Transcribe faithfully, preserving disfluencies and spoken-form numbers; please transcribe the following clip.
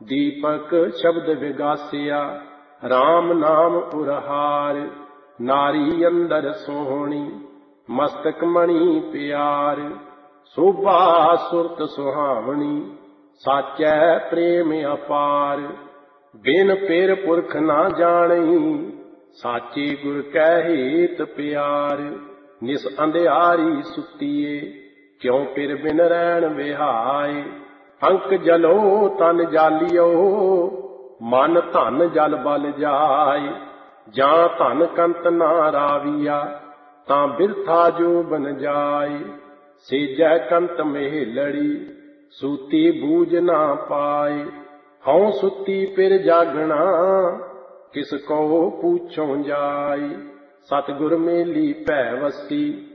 दीपक शब्द विगासिया राम नाम उरहार। नारी अंदर सोहणी मस्तक मणि प्यार। शोभा सुरत सुहावनी साचै प्रेम अपार। बिन पेर पुरख ना जानी साचे गुर कै हेत प्यार। निस अंधियारी सुतीए क्यों पिर बिन रैन विहाय। अंक जलो तन जालियो मन धन जल बल जाय। जां धन कंत ना राविया तां बिरथा जो बन जाय। सेजै कंत मेहलड़ी सूती बूझ ना पाए। हऊँ सुती पिर जागना किस को पूछों जाय। सतगुर मेली पै वसी